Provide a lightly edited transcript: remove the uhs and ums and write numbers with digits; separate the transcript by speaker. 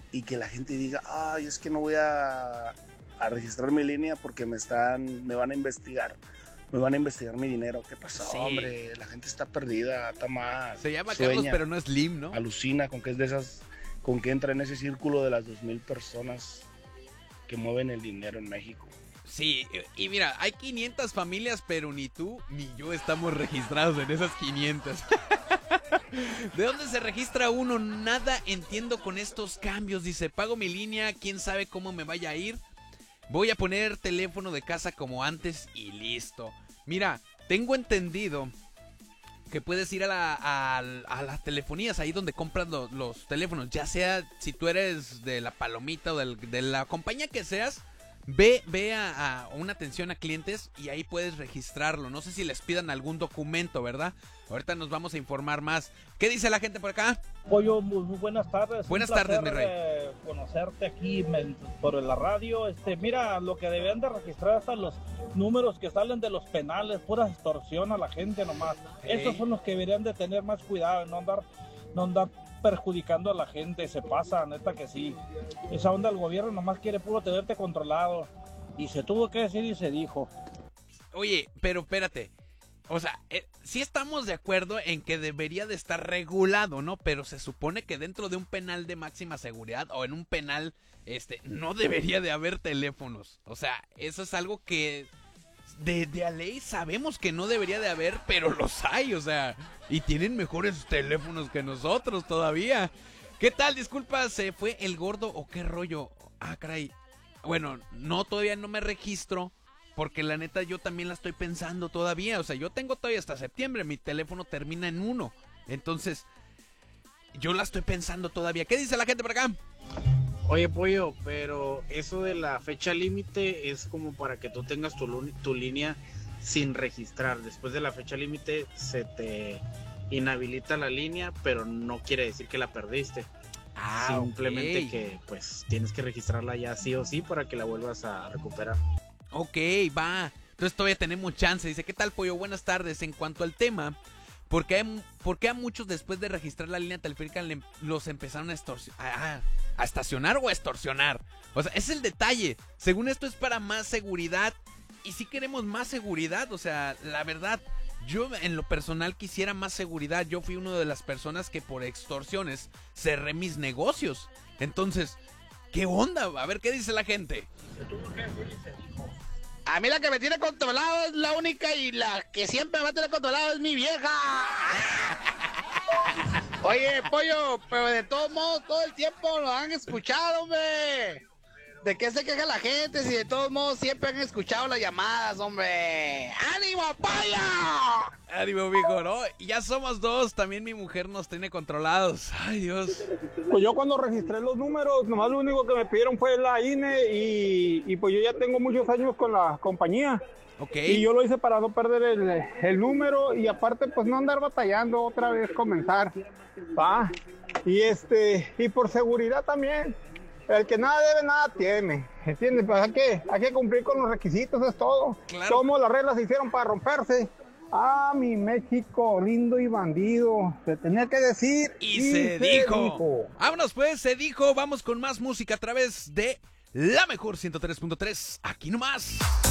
Speaker 1: y que la gente diga, ay, es que no voy a registrar mi línea porque me van a investigar. Me van a investigar mi dinero. ¿Qué pasó,
Speaker 2: Sí.
Speaker 1: hombre? La gente está perdida, está mal.
Speaker 2: Se llama
Speaker 1: sueña,
Speaker 2: Carlos, pero no es Slim, ¿no?
Speaker 1: alucina con que es de esas, con que entra en ese círculo de las 2,000 personas que mueven el dinero en México.
Speaker 2: Sí, y mira, hay 500 familias, pero ni tú ni yo estamos registrados en esas 500. ¿De dónde se registra uno? Nada entiendo con estos cambios. Dice, pago mi línea, quién sabe cómo me vaya a ir. Voy a poner teléfono de casa como antes y listo. Mira, tengo entendido que puedes ir a las telefonías, ahí donde compras los teléfonos. Ya sea si tú eres de la Palomita o de la compañía que seas. Ve a una atención a clientes y ahí puedes registrarlo. No sé si les pidan algún documento, ¿verdad? Ahorita nos vamos a informar más. ¿Qué dice la gente por acá?
Speaker 3: Pollo, muy buenas tardes.
Speaker 2: Buenas tardes, mi rey.
Speaker 3: Conocerte aquí por la radio. Mira, lo que deben de registrar hasta los números que salen de los penales, pura extorsión a la gente nomás. Esos son los que deberían de tener más cuidado, no andar perjudicando a la gente. Se pasa, neta que sí. Esa onda del gobierno nomás quiere puro tenerte controlado. Y se tuvo que decir y se dijo.
Speaker 2: Oye, pero espérate. O sea, sí estamos de acuerdo en que debería de estar regulado, ¿no? Pero se supone que dentro de un penal de máxima seguridad o en un penal, no debería de haber teléfonos. O sea, eso es algo que de a ley sabemos que no debería de haber, pero los hay, o sea, y tienen mejores teléfonos que nosotros todavía. ¿Qué tal? Disculpa, ¿se fue el gordo o qué rollo? Ah, caray. Bueno, no, todavía no me registro. Porque la neta yo también la estoy pensando todavía. O sea, yo tengo todavía hasta septiembre. Mi teléfono termina en 1. Entonces, yo la estoy pensando todavía. ¿Qué dice la gente por acá?
Speaker 4: Oye, Pollo, pero eso de la fecha límite es como para que tú tengas tu línea sin registrar. Después de la fecha límite se te inhabilita la línea, pero no quiere decir que la perdiste. Simplemente que pues tienes que registrarla ya sí o sí para que la vuelvas a recuperar.
Speaker 2: Ok, va. Entonces todavía tenemos chance. Dice, ¿qué tal, Pollo? Buenas tardes. En cuanto al tema, ¿por qué a muchos después de registrar la línea telefónica los empezaron a estacionar o a extorsionar? O sea, ese es el detalle. Según esto es para más seguridad. Y sí queremos más seguridad. O sea, la verdad, yo en lo personal quisiera más seguridad. Yo fui una de las personas que por extorsiones cerré mis negocios. Entonces, ¿qué onda? A ver, ¿qué dice la gente?
Speaker 5: A mí la que me tiene controlado es la única y la que siempre me va a tener controlado es mi vieja. Oye, Pollo, pero de todos modos, todo el tiempo lo han escuchado, hombre. ¿De qué se queja la gente si de todos modos siempre han escuchado las llamadas, hombre? ¡Ánimo, Pollo!
Speaker 2: Ánimo, mijo, ¿no? Y ya somos dos, también mi mujer nos tiene controlados. Ay, Dios.
Speaker 6: Pues yo cuando registré los números, nomás lo único que me pidieron fue la INE y pues yo ya tengo muchos años con la compañía.
Speaker 2: Okay.
Speaker 6: Y yo lo hice para no perder el número y aparte pues no andar batallando otra vez comenzar, ¿va? Y por seguridad también. El que nada debe, nada tiene, ¿entiendes? Pues hay que cumplir con los requisitos, es todo.
Speaker 2: Claro.
Speaker 6: Como las reglas se hicieron para romperse. Ah, mi México, lindo y bandido. Se tenía que decir.
Speaker 2: Y se dijo. Vámonos pues, se dijo. Vamos con más música a través de La Mejor 103.3. Aquí nomás.